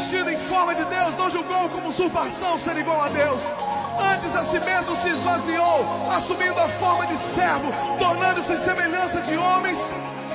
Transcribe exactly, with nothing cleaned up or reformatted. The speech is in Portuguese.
vestido em forma de Deus, não julgou como usurpação ser igual a Deus. Antes a si mesmo se esvaziou, assumindo a forma de servo, tornando-se em semelhança de homens,